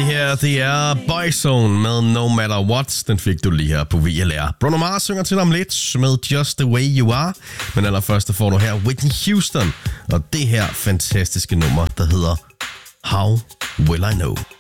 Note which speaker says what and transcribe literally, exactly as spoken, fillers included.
Speaker 1: Det her, det er Boyzone med No Matter What. Den fik du lige her på V L R. Bruno Mars synger til om lidt med Just The Way You Are. Men allerførst får du her Whitney Houston og det her fantastiske nummer, der hedder How Will I Know.